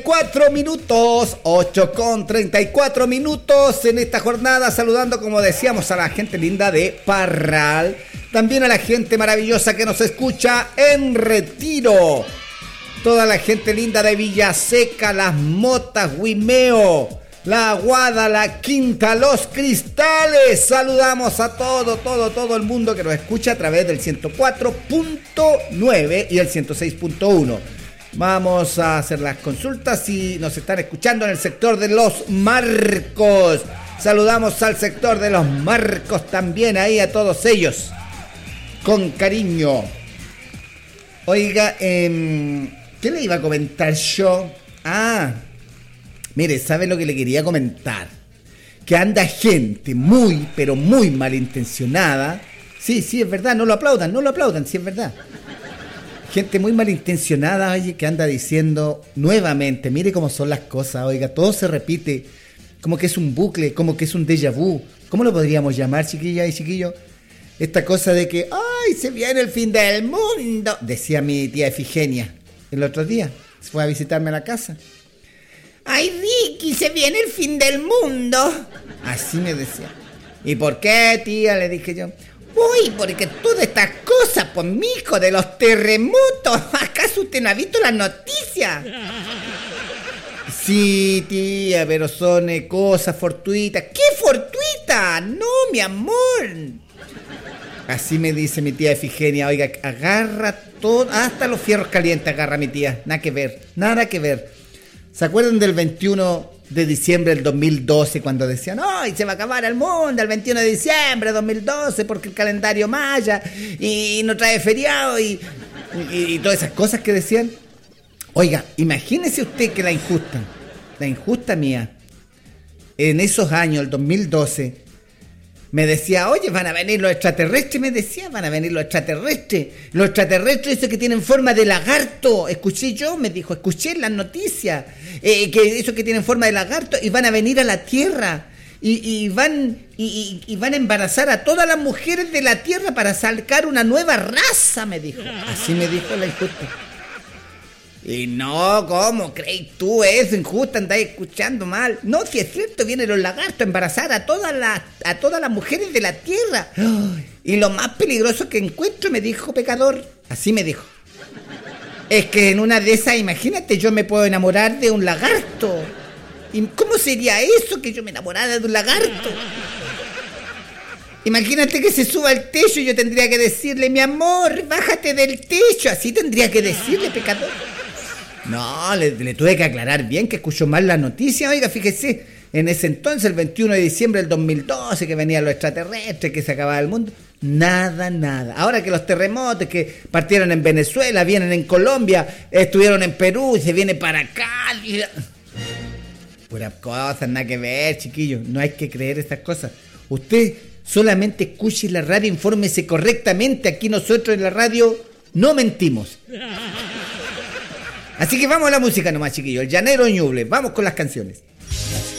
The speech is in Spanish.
34 minutos, 8:34 minutos en esta jornada, saludando, como decíamos, a la gente linda de Parral, también a la gente maravillosa que nos escucha en Retiro, toda la gente linda de Villaseca, Las Motas, Huimeo, La Aguada, La Quinta, Los Cristales. Saludamos a todo el mundo que nos escucha a través del 104.9 y el 106.1. Vamos a hacer las consultas si nos están escuchando en el sector de Los Marcos. Saludamos al sector de Los Marcos también, ahí a todos ellos, con cariño. Oiga, ¿qué le iba a comentar yo? Mire, ¿sabe lo que le quería comentar? Que anda gente muy, pero muy malintencionada. Sí, es verdad, no lo aplaudan, sí es verdad. Gente muy malintencionada, oye, que anda diciendo nuevamente, mire cómo son las cosas, oiga, todo se repite, como que es un bucle, como que es un déjà vu. ¿Cómo lo podríamos llamar, chiquilla y chiquillo? Esta cosa de que, ¡ay, se viene el fin del mundo! Decía mi tía Efigenia el otro día, fue a visitarme a la casa. ¡Ay, Ricky, se viene el fin del mundo! Así me decía. ¿Y por qué, tía?, le dije yo. Uy, porque todas estas cosas, pues, mijo, de los terremotos. ¿Acaso usted no ha visto las noticias? Sí, tía, pero son cosas fortuitas. ¿Qué fortuita? No, mi amor. Así me dice mi tía Efigenia. Oiga, agarra todo, hasta los fierros calientes agarra mi tía. Nada que ver. ¿Se acuerdan del 21 de diciembre del 2012 cuando decían, ¡ay, se va a acabar el mundo el 21 de diciembre de 2012 porque el calendario maya y no trae feriado y todas esas cosas que decían? Oiga, imagínese usted que la injusta mía, en esos años, el 2012, me decía, oye, van a venir los extraterrestres, Los extraterrestres esos que tienen forma de lagarto. Escuché en las noticias, que esos que tienen forma de lagarto y van a venir a la Tierra y van a embarazar a todas las mujeres de la Tierra para sacar una nueva raza, me dijo. Así me dijo la injusta. Y no, ¿cómo crees tú eso, injusta? Andáis escuchando mal. No, si es cierto, vienen los lagartos a embarazar a todas las mujeres de la tierra. Y lo más peligroso que encuentro, me dijo, pecador, así me dijo, es que en una de esas, imagínate, yo me puedo enamorar de un lagarto. ¿Y cómo sería eso, que yo me enamorara de un lagarto? Imagínate que se suba al techo y yo tendría que decirle, mi amor, bájate del techo. Así tendría que decirle, pecador. No, le tuve que aclarar bien que escuchó mal la noticia. Oiga, fíjese, en ese entonces, el 21 de diciembre del 2012, que venían los extraterrestres, que se acababa el mundo. Nada. Ahora que los terremotos que partieron en Venezuela, vienen en Colombia, estuvieron en Perú y se viene para acá. Puras cosas, nada que ver, chiquillos. No hay que creer estas cosas. Usted solamente escuche la radio, infórmese correctamente. Aquí nosotros en la radio no mentimos. Así que vamos a la música nomás, chiquillos. El Llanero Ñuble. Vamos con las canciones.